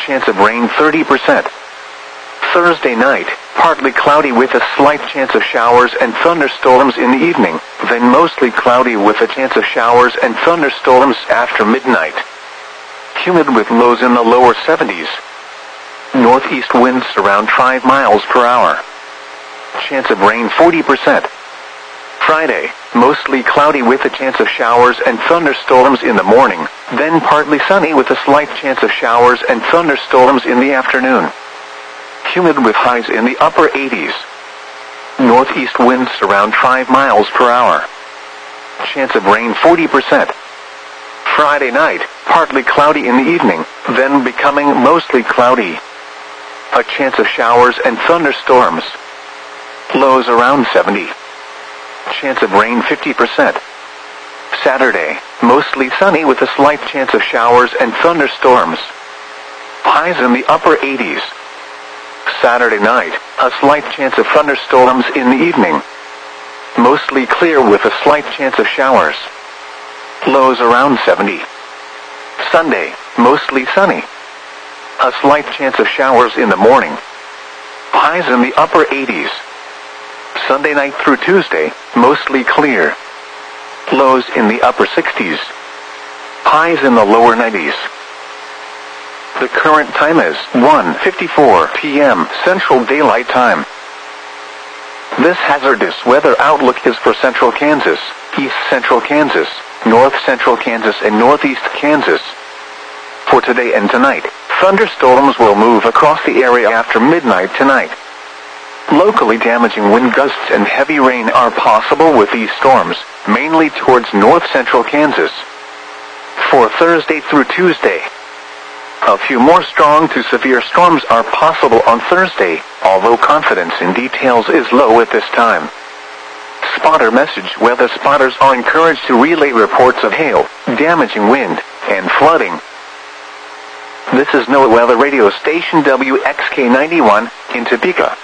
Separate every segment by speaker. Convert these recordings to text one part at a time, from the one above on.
Speaker 1: Chance of rain 30%. Thursday night, partly cloudy with a slight chance of showers and thunderstorms in the evening, then mostly cloudy with a chance of showers and thunderstorms after midnight. Humid with lows in the lower 70s. Northeast winds around 5 miles per hour. Chance of rain 40%. Friday, mostly cloudy with a chance of showers and thunderstorms in the morning, then partly sunny with a slight chance of showers and thunderstorms in the afternoon. Humid with highs in the upper 80s. Northeast winds around 5 miles per hour. Chance of rain 40%. Friday night, partly cloudy in the evening, then becoming mostly cloudy. A chance of showers and thunderstorms. Lows around 70. Chance of rain 50%. Saturday, mostly sunny with a slight chance of showers and thunderstorms. Highs in the upper 80s. Saturday night, a slight chance of thunderstorms in the evening. Mostly clear with a slight chance of showers. Lows around 70. Sunday, mostly sunny. A slight chance of showers in the morning. Highs in the upper 80s. Sunday night through Tuesday, mostly clear. Lows in the upper 60s. Highs in the lower 90s. The current time is 1:54 p.m. Central Daylight Time. This hazardous weather outlook is for central Kansas, east central Kansas, north central Kansas, and northeast Kansas. For today and tonight, thunderstorms will move across the area after midnight tonight. Locally damaging wind gusts and heavy rain are possible with these storms, mainly towards north central Kansas. For Thursday through Tuesday, a few more strong to severe storms are possible on Thursday, although confidence in details is low at this time. Spotter message: weather spotters are encouraged to relay reports of hail, damaging wind, and flooding. This is NOAA Weather Radio Station WXK91 in Topeka.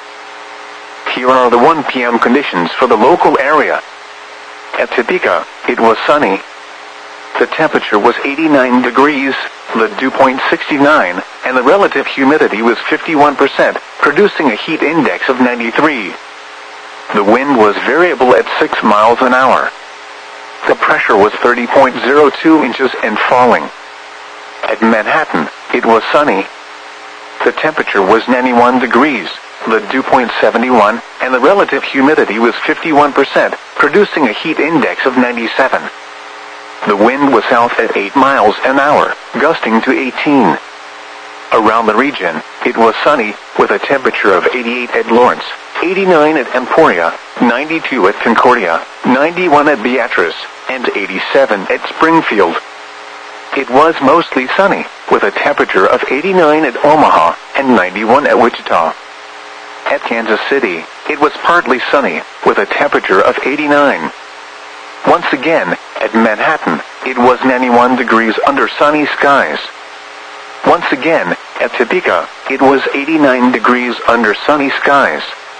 Speaker 1: Here are the 1 p.m. conditions for the local area. At Topeka, it was sunny. The temperature was 89 degrees, the dew point 69, and the relative humidity was 51%, producing a heat index of 93. The wind was variable at 6 miles an hour. The pressure was 30.02 inches and falling. At Manhattan, it was sunny. The temperature was 91 degrees, the dew point 71, and the relative humidity was 51%, producing a heat index of 97. The wind was south at 8 miles an hour, gusting to 18. Around the region, it was sunny, with a temperature of 88 at Lawrence, 89 at Emporia, 92 at Concordia, 91 at Beatrice, and 87 at Springfield. It was mostly sunny, with a temperature of 89 at Omaha, and 91 at Wichita. At Kansas City, it was partly sunny, with a temperature of 89. Once again, at Manhattan, it was 91 degrees under sunny skies. Once again, at Topeka, it was 89 degrees under sunny skies.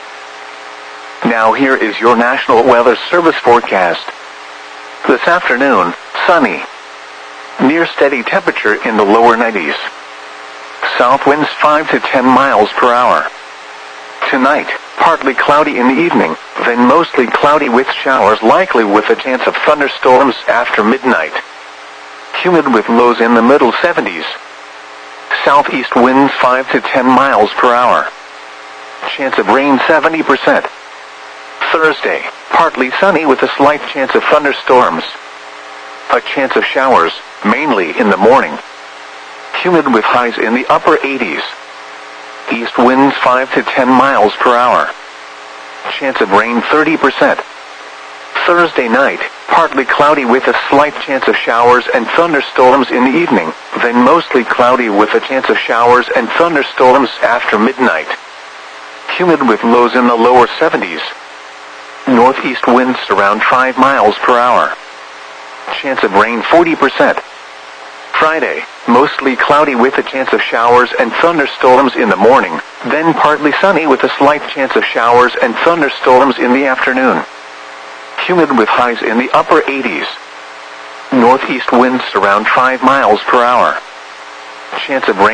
Speaker 1: Now here is your National Weather Service forecast. This afternoon, sunny. Near steady temperature in the lower 90s. South winds 5 to 10 miles per hour. Tonight, partly cloudy in the evening, then mostly cloudy with showers likely with a chance of thunderstorms after midnight. Humid with lows in the middle 70s. Southeast winds 5 to 10 miles per hour. Chance of rain 70%. Thursday, partly sunny with a slight chance of thunderstorms. A chance of showers, mainly in the morning. Humid with highs in the upper 80s. East winds 5 to 10 miles per hour. Chance of rain 30%. Thursday night, partly cloudy with a slight chance of showers and thunderstorms in the evening, then mostly cloudy with a chance of showers and thunderstorms after midnight. Humid with lows in the lower 70s. Northeast winds around 5 miles per hour. Chance of rain 40%. Friday, mostly cloudy with a chance of showers and thunderstorms in the morning, then partly sunny with a slight chance of showers and thunderstorms in the afternoon. Humid with highs in the upper 80s. Northeast winds around 5 miles per hour. Chance of rain